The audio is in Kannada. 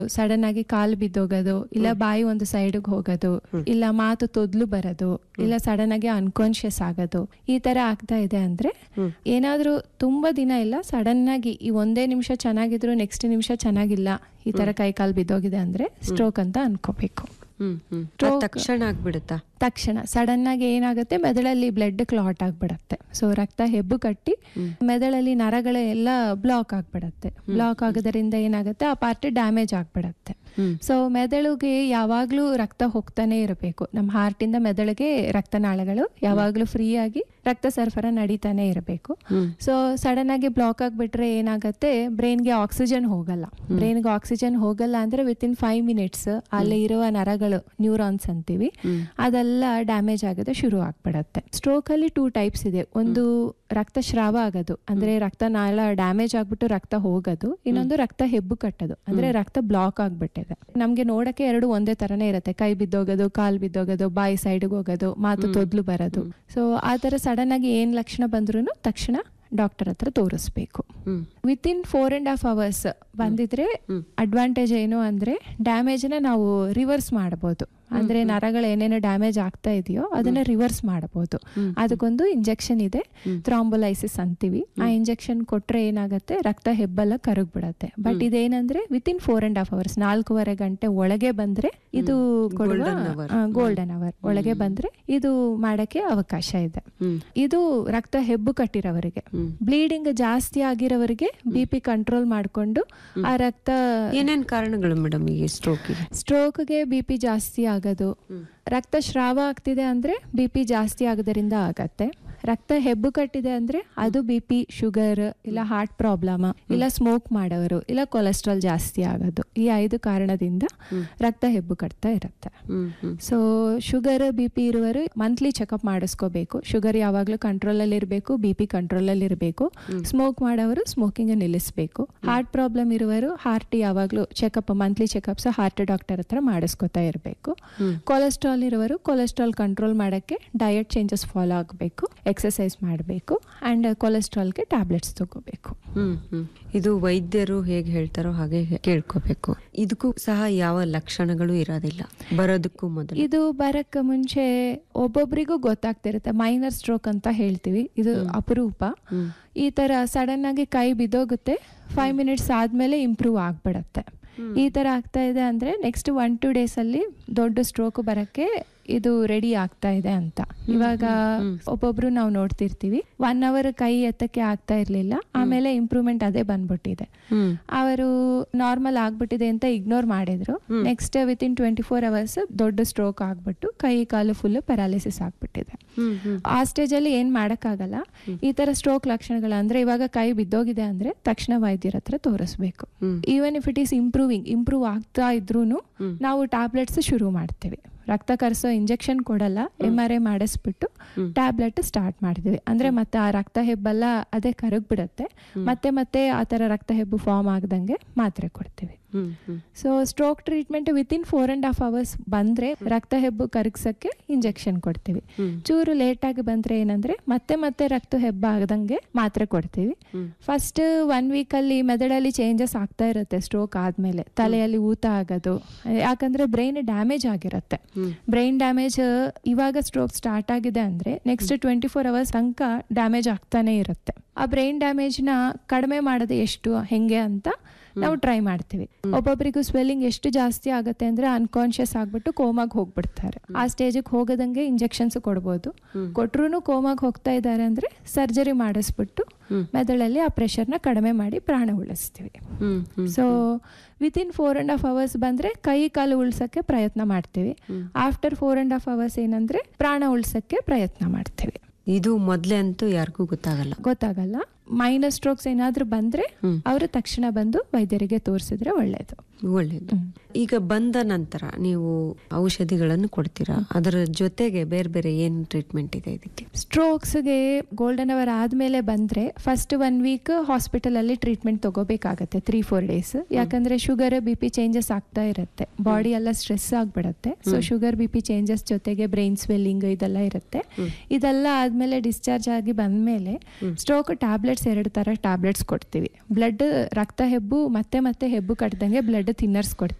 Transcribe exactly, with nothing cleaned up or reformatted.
ಸಡನ್ ಆಗಿ ಕಾಲು ಬಿದ್ದೋಗೋದು, ಇಲ್ಲ ಬಾಯಿ ಒಂದು ಸೈಡ್ಗೆ ಹೋಗೋದು, ಇಲ್ಲ ಮಾತು ತೊದ್ಲು ಬರೋದು, ಇಲ್ಲ ಸಡನ್ ಆಗಿ ಅನ್ಕಾನ್ಶಿಯಸ್ ಆಗೋದು, ಈ ತರ ಆಗ್ತಾ ಇದೆ ಅಂದ್ರೆ ಏನಾದ್ರೂ ತುಂಬಾ ದಿನ ಇಲ್ಲ, ಸಡನ್ ಆಗಿ ಈ ಒಂದೇ ನಿಮಿಷ ಚೆನ್ನಾಗಿದ್ರು ನೆಕ್ಸ್ಟ್ ನಿಮಿಷ ಚೆನ್ನಾಗಿಲ್ಲ, ಈ ತರ ಕೈ ಕಾಲು ಬಿದ್ದೋಗಿದೆ ಅಂದ್ರೆ ಸ್ಟ್ರೋಕ್ ಅಂತ ಅನ್ಕೋಬೇಕು. ತಕ್ಷಣ ಆಗ್ಬಿಡುತ್ತಾ? ತಕ್ಷಣ ಸಡನ್ ಆಗಿ ಏನಾಗುತ್ತೆ, ಮೆದುಳಲ್ಲಿ ಬ್ಲಡ್ ಕ್ಲಾಟ್ ಆಗ್ಬಿಡತ್ತೆ. ಸೊ ರಕ್ತ ಹೆಬ್ಬು ಕಟ್ಟಿ ಮೆದುಳಲ್ಲಿ ನರಗಳ ಎಲ್ಲ ಬ್ಲಾಕ್ ಆಗ್ಬಿಡತ್ತೆ. ಬ್ಲಾಕ್ ಆಗೋದ್ರಿಂದ ಏನಾಗುತ್ತೆ, ಆ ಪಾರ್ಟ್ ಡ್ಯಾಮೇಜ್ ಆಗ್ಬಿಡತ್ತೆ. ಸೊ ಮೆದುಳಿಗೆ ಯಾವಾಗ್ಲೂ ರಕ್ತ ಹೋಗ್ತಾನೆ ಇರಬೇಕು. ನಮ್ಮ ಹಾರ್ಟ್ ಇಂದ ಮೆದುಳಿಗೆ ರಕ್ತನಾಳಗಳು ಯಾವಾಗ್ಲೂ ಫ್ರೀ ಆಗಿ ರಕ್ತ ಸರಫರ ನಡೀತಾನೆ ಇರಬೇಕು. ಸೊ ಸಡನ್ ಆಗಿ ಬ್ಲಾಕ್ ಆಗ್ಬಿಟ್ರೆ ಏನಾಗುತ್ತೆ, ಬ್ರೈನ್ಗೆ ಆಕ್ಸಿಜನ್ ಹೋಗಲ್ಲ. ಬ್ರೈನ್ಗೆ ಆಕ್ಸಿಜನ್ ಹೋಗಲ್ಲ ಅಂದ್ರೆ ವಿತ್ ಇನ್ ಫೈವ್ ಮಿನಿಟ್ಸ್ ಅಲ್ಲಿ ಇರುವ ನರಗಳು, ನ್ಯೂರಾನ್ಸ್ ಅಂತೀವಿ, ಅದೆಲ್ಲ ಡ್ಯಾಮೇಜ್ ಆಗೋದು ಶುರು ಆಗ್ಬಿಡತ್ತೆ. ಸ್ಟ್ರೋಕ್ ಅಲ್ಲಿ ಟೂ ಟೈಪ್ಸ್ ಇದೆ. ಒಂದು ರಕ್ತಸ್ರಾವ ಆಗೋದು, ಅಂದ್ರೆ ರಕ್ತನಾಳ ಡ್ಯಾಮೇಜ್ ಆಗ್ಬಿಟ್ಟು ರಕ್ತ ಹೋಗೋದು. ಇನ್ನೊಂದು ರಕ್ತ ಹೆಬ್ಬು ಕಟ್ಟೋದು, ಅಂದ್ರೆ ರಕ್ತ ಬ್ಲಾಕ್ ಆಗ್ಬಿಟ್ಟಿದೆ. ನಮ್ಗೆ ನೋಡಕ್ಕೆ ಎರಡು ಒಂದೇ ತರನೇ ಇರುತ್ತೆ. ಕೈ ಬಿದ್ದೋಗೋದು, ಕಾಲ್ ಬಿದ್ದೋಗೋದು, ಬಾಯಿ ಸೈಡ್ಗೆ ಹೋಗೋದು, ಮಾತು ತೊದ್ಲು ಬರೋದು. ಸೊ ಆ ತರ ಸಡನ್ ಆಗಿ ಏನ್ ಲಕ್ಷಣ ಬಂದ್ರು ತಕ್ಷಣ ಡಾಕ್ಟರ್ ಹತ್ರ ತೋರಿಸ್ಬೇಕು. With in four and half hours ಬಂದಿದ್ರೆ ಅಡ್ವಾಂಟೇಜ್ ಏನು ಅಂದ್ರೆ ಡ್ಯಾಮೇಜ್ ನ ನಾವು ರಿವರ್ಸ್ ಮಾಡಬಹುದು. ಅಂದ್ರೆ ನರಗಳು ಏನೇನು ಡ್ಯಾಮೇಜ್ ಆಗ್ತಾ ಇದೆಯೋ ಅದನ್ನ ರಿವರ್ಸ್ ಮಾಡಬಹುದು. ಅದಕ್ಕೊಂದು ಇಂಜೆಕ್ಷನ್ ಇದೆ, ಥ್ರಾಂಬೋಲೈಸಿಸ್ ಅಂತೀವಿ. ಆ ಇಂಜೆಕ್ಷನ್ ಕೊಟ್ರೆ ಏನಾಗುತ್ತೆ, ರಕ್ತ ಹೆಬ್ಬೆಲ್ಲ ಕರಗ್ ಬಿಡತ್ತೆ. But ಇದೇನಂದ್ರೆ with in four and half hours, ನಾಲ್ಕೂವರೆ ಗಂಟೆ ಒಳಗೆ ಬಂದ್ರೆ ಇದು ಕೊಡುವ ಗೋಲ್ಡನ್ ಅವರ್ ಒಳಗೆ ಬಂದ್ರೆ ಇದು ಮಾಡಕ್ಕೆ ಅವಕಾಶ ಇದೆ. ಇದು ರಕ್ತ ಹೆಬ್ಬು ಕಟ್ಟಿರೋವರಿಗೆ. ಬ್ಲೀಡಿಂಗ್ ಜಾಸ್ತಿ ಆಗಿರೋವರಿಗೆ ಬಿ ಪಿ ಕಂಟ್ರೋಲ್ ಮಾಡ್ಕೊಂಡು ಆ ರಕ್ತ. ಏನೇನ್ ಕಾರಣಗಳು ಮೇಡಮ್ ಈ ಸ್ಟ್ರೋಕ್? ಸ್ಟ್ರೋಕ್ಗೆ ಬಿ ಪಿ ಜಾಸ್ತಿ ಆಗೋದು, ರಕ್ತಸ್ರಾವ ಆಗ್ತಿದೆ ಅಂದ್ರೆ ಬಿ ಪಿ ಜಾಸ್ತಿ ಆಗೋದ್ರಿಂದ ಆಗತ್ತೆ. ರಕ್ತ ಹೆಬ್ಬು ಕಟ್ಟಿದೆ ಅಂದ್ರೆ ಅದು ಬಿ ಪಿ, ಶುಗರ್, ಇಲ್ಲ ಹಾರ್ಟ್ ಪ್ರಾಬ್ಲಮ್, ಇಲ್ಲ ಸ್ಮೋಕ್ ಮಾಡೋರು, ಇಲ್ಲ ಕೊಲೆಸ್ಟ್ರಾಲ್ ಜಾಸ್ತಿ ಆಗೋದು. ಈ ಐದು ಕಾರಣದಿಂದ ರಕ್ತ ಹೆಬ್ಬು ಕಟ್ತಾ ಇರುತ್ತೆ. ಸೊ ಶುಗರ್, ಬಿ ಪಿ ಇರುವರು ಮಂತ್ಲಿ ಚೆಕಪ್ ಮಾಡಿಸ್ಕೋಬೇಕು. ಶುಗರ್ ಯಾವಾಗ್ಲೂ ಕಂಟ್ರೋಲ್ ಅಲ್ಲಿ ಇರಬೇಕು, ಬಿ ಪಿ ಕಂಟ್ರೋಲ್ ಅಲ್ಲಿ ಇರಬೇಕು. ಸ್ಮೋಕ್ ಮಾಡೋರು ಸ್ಮೋಕಿಂಗ್ ನಿಲ್ಲಿಸಬೇಕು. ಹಾರ್ಟ್ ಪ್ರಾಬ್ಲಮ್ ಇರುವರು ಹಾರ್ಟ್ ಯಾವಾಗ್ಲೂ checkup, monthly checkups heart doctor ಹತ್ರ ಮಾಡಿಸ್ಕೊತಾ ಇರಬೇಕು. ಕೊಲೆಸ್ಟ್ರಾಲ್ ಇರುವರು ಕೊಲೆಸ್ಟ್ರಾಲ್ ಕಂಟ್ರೋಲ್ ಮಾಡಕ್ಕೆ ಡಯಟ್ ಚೇಂಜಸ್ ಫಾಲೋ ಆಗಬೇಕು, ಎಕ್ಸರ್ಸೈಸ್ ಮಾಡಬೇಕು, ಅಂಡ್ ಕೊಲೆಸ್ಟ್ರಾಲ್ಗೆ ಟ್ಯಾಬ್ಲೆಟ್ಸ್ ತಗೋಬೇಕು. ಇದು ವೈದ್ಯರು ಹೇಗೆ ಹೇಳ್ತಾರೋ ಹಾಗೆ ಕೇಳ್ಕೋಬೇಕು. ಇದಕ್ಕೂ ಸಹ ಯಾವ ಲಕ್ಷಣಗಳು ಇರೋದಿಲ್ಲ ಬರೋದಕ್ಕೂ ಮೊದಲು. ಇದು ಬರಕ್ಕ ಮುಂಚೆ ಒಬ್ಬೊಬ್ರಿಗೂ ಗೊತ್ತಾಗ್ತಿರುತ್ತೆ. ಮೈನರ್ ಸ್ಟ್ರೋಕ್ ಅಂತ ಹೇಳ್ತೀವಿ, ಇದು ಅಪರೂಪ. ಈ ತರ ಸಡನ್ ಆಗಿ ಕೈ ಬಿದ್ದೋಗುತ್ತೆ, ಫೈವ್ ಮಿನಿಟ್ಸ್ ಆದ್ಮೇಲೆ ಇಂಪ್ರೂವ್ ಆಗ್ಬಿಡತ್ತೆ. ಈ ತರ ಆಗ್ತಾ ಇದೆ ಅಂದ್ರೆ ನೆಕ್ಸ್ಟ್ ಒನ್ ಟೂ ಡೇಸ್ ಅಲ್ಲಿ ದೊಡ್ಡ ಸ್ಟ್ರೋಕ್ ಬರಕ್ಕೆ ಇದು ರೆಡಿ ಆಗ್ತಾ ಇದೆ ಅಂತ. ಇವಾಗ ಒಬ್ಬೊಬ್ರು ನಾವು ನೋಡ್ತಿರ್ತೀವಿ, ಒನ್ ಅವರ್ ಕೈ ಎತ್ತಕ್ಕೆ ಆಗ್ತಾ ಇರ್ಲಿಲ್ಲ, ಆಮೇಲೆ ಇಂಪ್ರೂವ್ಮೆಂಟ್ ಅದೇ ಬಂದ್ಬಿಟ್ಟಿದೆ. ಅವರು ನಾರ್ಮಲ್ ಆಗ್ಬಿಟ್ಟಿದೆ ಅಂತ ಇಗ್ನೋರ್ ಮಾಡಿದ್ರು. Next with in twenty four hours ದೊಡ್ಡ ಸ್ಟ್ರೋಕ್ ಆಗ್ಬಿಟ್ಟು ಕೈ ಕಾಲು ಫುಲ್ ಪ್ಯಾರಾಲಿಸಿಸ್ ಆಗ್ಬಿಟ್ಟಿದೆ. ಆ ಸ್ಟೇಜ್ ಅಲ್ಲಿ ಏನ್ ಮಾಡಕ್ಕಾಗಲ್ಲ. ಈ ತರ ಸ್ಟ್ರೋಕ್ ಲಕ್ಷಣಗಳು ಅಂದ್ರೆ ಇವಾಗ ಕೈ ಬಿದ್ದೋಗಿದೆ ಅಂದ್ರೆ ತಕ್ಷಣ ವೈದ್ಯರ ಹತ್ರ ತೋರಿಸ್ಬೇಕು. Even if it is improving, improve ಆಗ್ತಾ ಇದ್ರೂನು ನಾವು ಟ್ಯಾಬ್ಲೆಟ್ಸ್ ಶುರು ಮಾಡ್ತೀವಿ. ರಕ್ತ ಕರೆಸೋ ಇಂಜೆಕ್ಷನ್ ಕೊಡಲ್ಲ, M R I ಮಾಡಿಸ್ಬಿಟ್ಟು tablet start ಮಾಡ್ತೀವಿ. ಅಂದ್ರೆ ಮತ್ತೆ ಆ ರಕ್ತ ಹೆಬ್ಬೆಲ್ಲ ಅದೇ ಕರಗ್ ಬಿಡುತ್ತೆ, ಮತ್ತೆ ಮತ್ತೆ ಆ ತರ ರಕ್ತ ಹೆಬ್ಬು ಫಾರ್ಮ್ ಆಗದಂಗೆ ಮಾತ್ರೆ ಕೊಡ್ತೀವಿ. So stroke treatment with in four and half hours ಬಂದ್ರೆ ರಕ್ತ ಹೆಬ್ಬು ಕರಗ್ಸಕ್ಕೆ ಇಂಜೆಕ್ಷನ್ ಕೊಡ್ತೀವಿ. ಚೂರು ಲೇಟ್ ಆಗಿ ಬಂದ್ರೆ ಏನಂದ್ರೆ ಮತ್ತೆ ಮತ್ತೆ ರಕ್ತ ಹೆಬ್ಬು ಆಗದಂಗೆ ಮಾತ್ರೆ ಕೊಡ್ತೀವಿ. ಫಸ್ಟ್ ಒನ್ ವೀಕ್ ಅಲ್ಲಿ ಮೆದುಳಲ್ಲಿ ಚೇಂಜಸ್ ಆಗ್ತಾ ಇರುತ್ತೆ. ಸ್ಟ್ರೋಕ್ ಆದ್ಮೇಲೆ ತಲೆಯಲ್ಲಿ ಊತ ಆಗೋದು, ಯಾಕಂದ್ರೆ ಬ್ರೈನ್ ಡ್ಯಾಮೇಜ್ ಆಗಿರುತ್ತೆ. ಬ್ರೈನ್ ಡ್ಯಾಮೇಜ್ ಇವಾಗ ಸ್ಟ್ರೋಕ್ ಸ್ಟಾರ್ಟ್ ಆಗಿದೆ ಅಂದ್ರೆ ನೆಕ್ಸ್ಟ್ ಟ್ವೆಂಟಿ ಫೋರ್ ಅವರ್ಸ್ ತನಕ ಡ್ಯಾಮೇಜ್ ಆಗ್ತಾನೆ ಇರುತ್ತೆ. ಆ ಬ್ರೈನ್ ಡ್ಯಾಮೇಜ್ ನ ಕಡಿಮೆ ಮಾಡೋದು ಎಷ್ಟು ಹೆಂಗೆ ಅಂತ ನಾವು ಟ್ರೈ ಮಾಡ್ತೀವಿ. ಒಬ್ಬೊಬ್ಬರಿಗೂ ಸ್ವೆಲ್ಲಿಂಗ್ ಎಷ್ಟು ಜಾಸ್ತಿ ಆಗುತ್ತೆ ಅಂದ್ರೆ ಅನ್ಕಾನ್ಶಿಯಸ್ ಆಗ್ಬಿಟ್ಟು ಕೋಮಾಗ್ ಹೋಗ್ಬಿಡ್ತಾರೆ. ಆ ಸ್ಟೇಜಿಗೆ ಹೋಗದಂಗೆ ಇಂಜೆಕ್ಷನ್ಸ್ ಕೊಡ್ಬೋದು. ಕೊಟ್ರು ಕೋಮಾಗ್ ಹೋಗ್ತಾ ಇದ್ದಾರೆ ಅಂದ್ರೆ ಸರ್ಜರಿ ಮಾಡಿಸ್ಬಿಟ್ಟು ಮೆದುಳಲ್ಲಿ ಆ ಪ್ರೆಷರ್ನ ಕಡಿಮೆ ಮಾಡಿ ಪ್ರಾಣ ಉಳಿಸ್ತೀವಿ. So with in four and half hours ಬಂದ್ರೆ ಕೈ ಕಾಲು ಉಳ್ಸಕ್ಕೆ ಪ್ರಯತ್ನ ಮಾಡ್ತೀವಿ. After four and half hours ಏನಂದ್ರೆ ಪ್ರಾಣ ಉಳ್ಸಕ್ಕೆ ಪ್ರಯತ್ನ ಮಾಡ್ತೀವಿ. ಇದು ಮೊದ್ಲೇ ಅಂತೂ ಯಾರಿಗೂ ಗೊತ್ತಾಗಲ್ಲ ಗೊತ್ತಾಗಲ್ಲ ಮೈನರ್ ಸ್ಟ್ರೋಕ್ಸ್ ಏನಾದ್ರೂ ಬಂದ್ರೆ ಅವರು ತಕ್ಷಣ ಬಂದು ವೈದ್ಯರಿಗೆ ತೋರಿಸಿದ್ರೆ ಒಳ್ಳೇದು. ಒಳ್ಳೇದು. ಈಗ ಬಂದ ನಂತರ ನೀವು ಔಷಧಿಗಳನ್ನು ಕೊಡ್ತೀರಾ, ಅದರ ಜೊತೆಗೆ ಬೇರೆ ಬೇರೆ ಏನ್ ಟ್ರೀಟ್ಮೆಂಟ್ ಇದೆ ಇದಕ್ಕೆ? ಸ್ಟ್ರೋಕ್ಸ್ಗೆ ಗೋಲ್ಡನ್ ಅವರ್ ಆದ್ಮೇಲೆ ಬಂದ್ರೆ ಫಸ್ಟ್ ಒನ್ ವೀಕ್ ಹಾಸ್ಪಿಟಲ್ ಅಲ್ಲಿ ಟ್ರೀಟ್ಮೆಂಟ್ ತಗೋಬೇಕಾಗತ್ತೆ, ತ್ರೀ ಫೋರ್ ಡೇಸ್. ಯಾಕಂದ್ರೆ ಶುಗರ್ ಬಿ ಪಿ ಚೇಂಜಸ್ ಆಗ್ತಾ ಇರುತ್ತೆ, ಬಾಡಿ ಎಲ್ಲ ಸ್ಟ್ರೆಸ್ ಆಗ್ಬಿಡತ್ತೆ. So sugar B P changes ಜೊತೆಗೆ ಬ್ರೈನ್ ಸ್ವೆಲ್ಲಿಂಗ್ ಇದೆಲ್ಲ ಇರುತ್ತೆ. ಇದೆಲ್ಲ ಆದ್ಮೇಲೆ ಡಿಸ್ಚಾರ್ಜ್ ಆಗಿ ಬಂದ್ಮೇಲೆ ಸ್ಟ್ರೋಕ್ ಟ್ಯಾಬ್ಲೆಟ್ಸ್ ಎರಡು ತರ ಟ್ಯಾಬ್ಲೆಟ್ಸ್ ಕೊಡ್ತೀವಿ. ಬ್ಲಡ್ ರಕ್ತ ಹೆಬ್ಬು ಮತ್ತೆ ಮತ್ತೆ ಹೆಬ್ಬು ಕಟ್ಟದಂಗೆ ಬ್ಲಡ್ ಎರಡು ತಿನ್ನರ್ಸ್ ಕೊಡ್ತೀವಿ.